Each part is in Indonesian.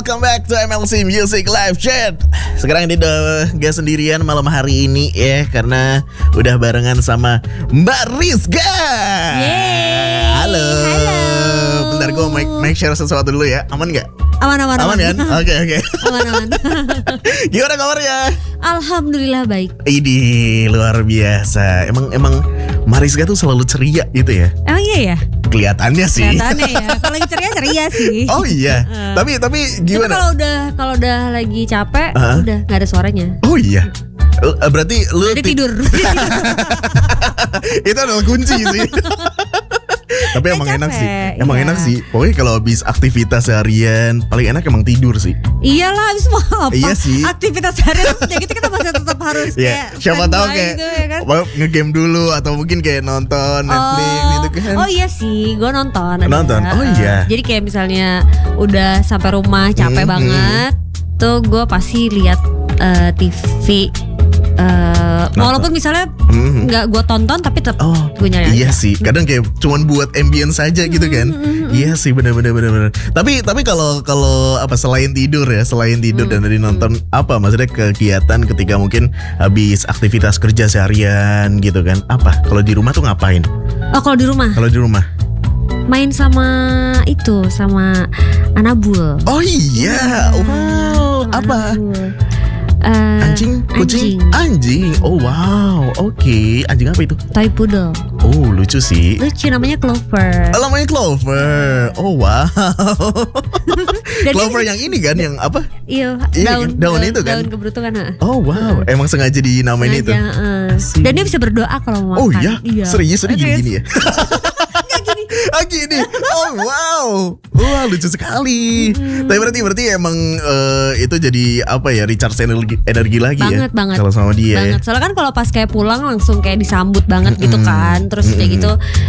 welcome back to MLC Music Live Chat. Sekarang ini udah gak sendirian malam hari ini ya, karena udah barengan sama Mbak Rizka. Yeay. Halo. Bentar gue make share sesuatu dulu ya. Aman gak? Aman kan? Oke. Aman. Gimana kabarnya? Alhamdulillah baik. Ini luar biasa. Emang Mariska tuh selalu ceria gitu ya? Emang iya ya? Kelihatannya sih. Kelihatannya ya. Kalau lagi ceria sih. Oh iya. Tapi gimana? Kalau udah lagi capek, udah nggak ada suaranya. Oh iya. Berarti lu udah tidur. Itu adalah kunci sih. Tapi emang capek, enak sih. Emang enak sih. Pokoknya kalau habis aktivitas seharian paling enak emang tidur sih. Iyalah, habis mau apa? Iya sih. Aktivitas seharian kayak gitu kita masih tetap harus kayak siapa tahu kayak gitu, ya kan? Ngegame dulu atau mungkin kayak nonton Netflix gitu kan. Oh iya sih, gue nonton. Oh iya. Jadi kayak misalnya udah sampai rumah capek banget, tuh gue pasti lihat TV. Walaupun misalnya nggak gue tonton tapi tetap gue nyari. Iya sih, kadang kayak cuman buat ambience saja gitu kan. Iya sih, benar. Tapi kalau apa selain tidur dan dari nonton, apa maksudnya kegiatan ketika mungkin habis aktivitas kerja seharian gitu kan? Apa? Kalau di rumah tuh ngapain? Oh, kalau di rumah main sama Anabul. Oh iya, wow, apa? Anjing, kucing, anjing. Oh wow, oke. Anjing apa itu? Toy poodle. Oh lucu sih. Lucu, namanya Clover. Oh, namanya Clover. Oh wow. Clover yang ini kan, yang apa? Iya, daun itu kan. Daun keberuntungan. Oh wow, emang sengaja dinamain itu. Dan dia bisa berdoa kalau mau makan. Oh iya, serius gini ya. Gini. Oh wow. Wah, lucu sekali. Tapi berarti emang itu jadi apa ya, recharge energi lagi banget, kalau sama dia. Banget. Ya. Soalnya kan kalau pas kayak pulang langsung kayak disambut banget gitu kan. Terus kayak gitu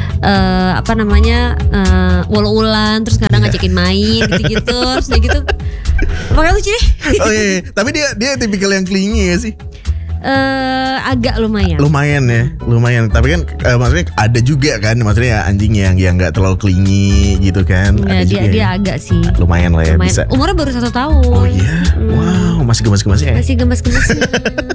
ul-ulan, terus kadang ngajakin main gitu-gitu. Terus kayak gitu. Makanya lucu deh. Oh iya. Tapi dia tipikal yang clingy ya sih. Agak lumayan. Lumayan. Tapi kan maksudnya ada juga kan, maksudnya anjing yang nggak terlalu clingy gitu kan. Nggak, dia agak sih. Lumayan lah ya, bisa. Umurnya baru 1 tahun. Oh iya. Wow, masih gemas-gemas ya. Masih gemas-gemasnya.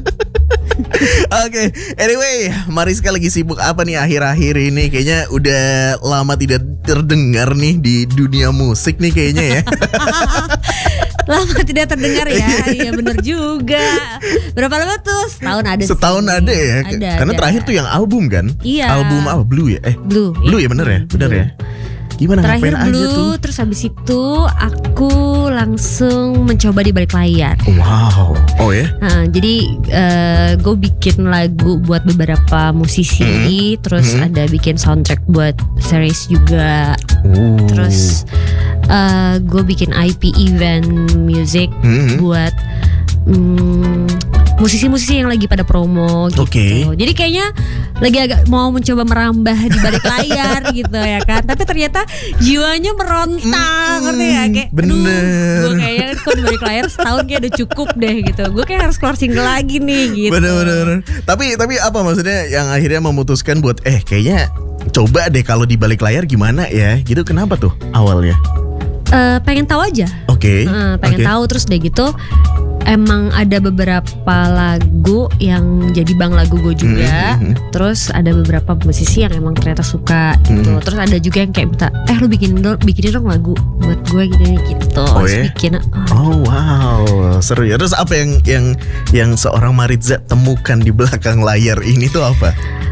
Oke, anyway, Mariska lagi sibuk apa nih akhir-akhir ini? Kayaknya udah lama tidak terdengar nih di dunia musik nih kayaknya ya. Lama tidak terdengar ya. Iya bener juga. Berapa lama tuh? Setahun ada ya. Karena terakhir tuh yang album kan? Iya. Album apa? Blue ya? Blue ya bener ya? Bener ya? Gimana, terakhir ngapain Blue, aja tuh? Terus habis itu aku langsung mencoba di balik layar. Wow. Oh ya? Jadi gue bikin lagu buat beberapa musisi. Terus ada bikin soundtrack buat series juga. Terus gue bikin IP event music buat musisi-musisi yang lagi pada promo gitu. Jadi kayaknya lagi agak mau mencoba merambah di balik layar gitu ya kan. Tapi ternyata jiwanya meronta, ngerti ya? Kayak gue kayaknya kok di balik layar setahun kayak udah cukup deh gitu. Gue kayak harus keluar single lagi nih gitu. Bener. Tapi apa maksudnya yang akhirnya memutuskan buat kayaknya coba deh kalau di balik layar gimana ya? Gitu, kenapa tuh awalnya? Pengen tahu aja. Pengen tahu, terus deh gitu. Emang ada beberapa lagu yang jadi bang lagu gue juga. Terus ada beberapa musisi yang emang ternyata suka gitu. Terus ada juga yang kayak minta, lu bikinin dong lagu buat gue gini gitu. Bikin. Oh wow, seru ya. Terus apa yang seorang Mariza temukan di belakang layar ini tuh apa?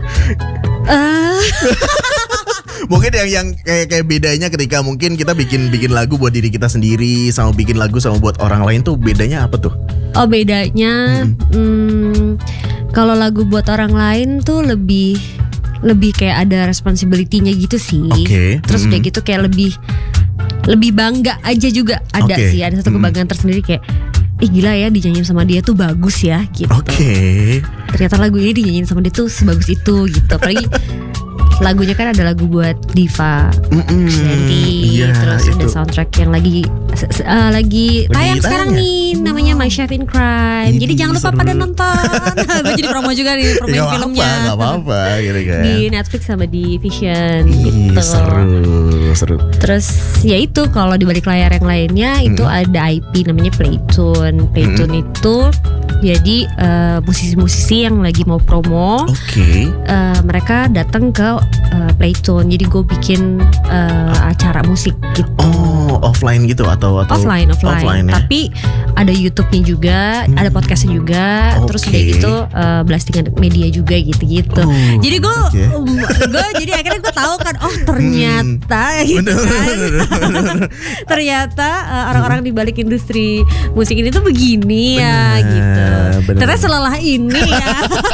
Mungkin yang kayak bedanya ketika mungkin kita bikin lagu buat diri kita sendiri sama bikin lagu sama buat orang lain tuh bedanya apa tuh? Oh, bedanya kalau lagu buat orang lain tuh lebih kayak ada responsibility-nya gitu sih. Terus udah gitu kayak lebih bangga aja juga ada sih, ada satu kebanggaan tersendiri kayak gila ya, dinyanyiin sama dia tuh bagus ya gitu. Ternyata lagu ini dinyanyiin sama dia tuh sebagus itu gitu. Apalagi lagunya kan ada lagu buat Diva, Iya, terus ada itu. soundtrack yang lagi tayang sekarang nih, namanya My Chef in Crime. Jadi Ini jangan lupa seru. pada nonton. Gue jadi promo juga nih, promoin Gak filmnya. apa-apa gitu kan. Di Netflix sama di Vision Ih, gitu. seru. Terus ya itu kalau di balik layar yang lainnya itu ada IP namanya Playtune. Playtune itu jadi musisi-musisi yang lagi mau promo, Oke. mereka datang ke Playtune. Jadi gue bikin acara musik gitu. Oh, offline gitu atau Offline ya? Tapi ada YouTube-nya juga, ada podcastnya juga. Terus Oke. udah gitu blastingan media juga gitu-gitu. Oh, Jadi gue oke. jadi akhirnya gue tahu kan, oh ternyata gitu kan. Ternyata orang-orang di balik industri musik ini tuh begini ya gitu. Bener. Ternyata selelah ini ya.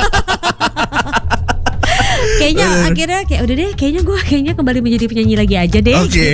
Kayaknya akhirnya kayak udah deh, kayaknya kembali menjadi penyanyi lagi aja deh. Oke.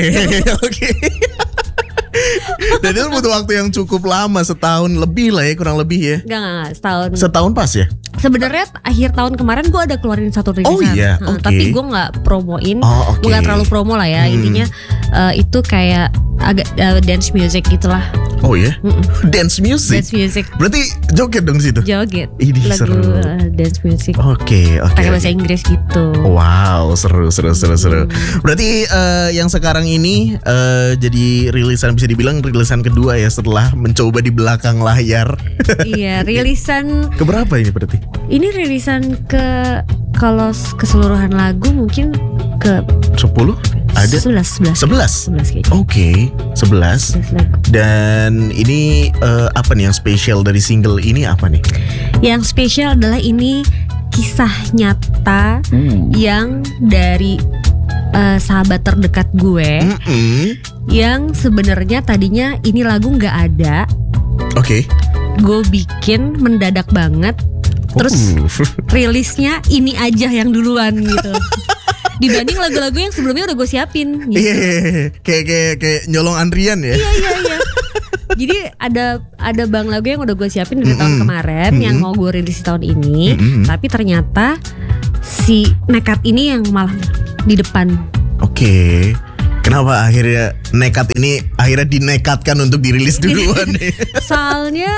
Dan itu butuh waktu yang cukup lama, setahun lebih lah ya, kurang lebih ya. Enggak, setahun. Setahun pas ya? Sebenarnya akhir tahun kemarin gue ada keluarin satu rilisan. Oh iya, oke. Tapi gue nggak promoin, Oh, oke. gue nggak terlalu promo lah ya. Intinya itu kayak agak dance music gitulah. Oh ya? Dance music? Dance music, Berarti joget dong situ? joget, Ini lagu seru. dance music. Oke. Pakai bahasa Inggris gitu. Wow, seru. Berarti yang sekarang ini jadi rilisan, bisa dibilang rilisan kedua ya setelah mencoba di belakang layar. Iya, rilisan. Keberapa ini berarti? Ini rilisan kalau keseluruhan lagu mungkin ke 10? Ada? 11 kayaknya. Oke, 11. 11 lagu. Dan ini apa nih yang spesial dari single ini apa nih? Yang spesial adalah ini kisah nyata yang dari sahabat terdekat gue yang sebenarnya tadinya ini lagu nggak ada. Oke. Gue bikin mendadak banget. Terus rilisnya ini aja yang duluan gitu. Dibanding lagu-lagu yang sebelumnya udah gue siapin gitu. Iya, kayak nyolong antrian ya. Iya. Jadi ada bang lagu yang udah gue siapin dari tahun kemarin yang mau gue rilis di tahun ini, tapi ternyata si nekat ini yang malah di depan. Oke. Kenapa akhirnya nekat ini akhirnya dinekatkan untuk dirilis duluan nih? Soalnya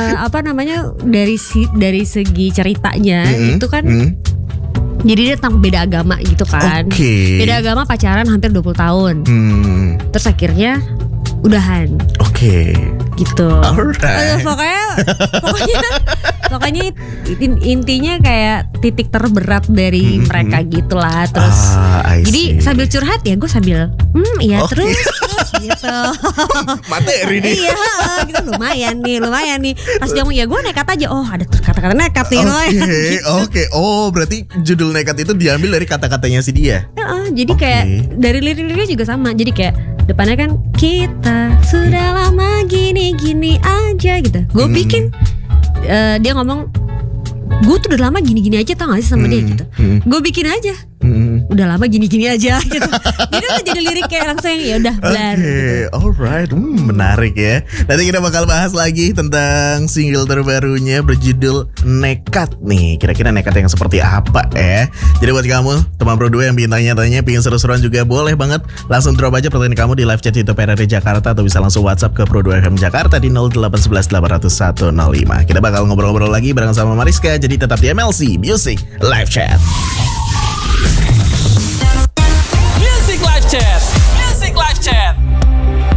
dari segi ceritanya itu kan jadi dia tentang beda agama gitu kan. Oke. Beda agama pacaran hampir 20 tahun. Terus akhirnya udahan. Oke. Gitu. Alright. Pokoknya intinya kayak titik terberat dari mereka gitulah. Terus I jadi see. sambil curhat ya gue sambil iya Oke. terus gitu. Materi nih. Iya gitu, lumayan nih. Pas dia ngomong ya gue nekat aja. Oh ada kata-kata nekat nih. Oke. Oh, berarti judul nekat itu diambil dari kata-katanya si dia. Jadi Oke. kayak dari lirik-liriknya juga sama. Jadi kayak depannya kan kita sudah lama gini-gini aja gitu. Gue bikin dia ngomong gue tuh udah lama gini-gini aja, tau gak sih sama dia gitu. Gue bikin aja udah lama gini-gini aja gitu. Jadi udah jadi lirik kayak langsung yang ya udah blar Oke, gitu. alright, menarik ya. Nanti kita bakal bahas lagi tentang single terbarunya berjudul Nekat nih. Kira-kira nekat yang seperti apa ya? Jadi buat kamu teman Pro 2 yang pengen tanya-tanya, pengen seru-seruan juga boleh banget langsung drop aja pertanyaan kamu di live chat YouTube RRI Jakarta atau bisa langsung WhatsApp ke Pro 2 FM Jakarta di 0811 800 105. Kita bakal ngobrol-ngobrol lagi bareng sama Mariska. Jadi tetap di MLC Music Live Chat.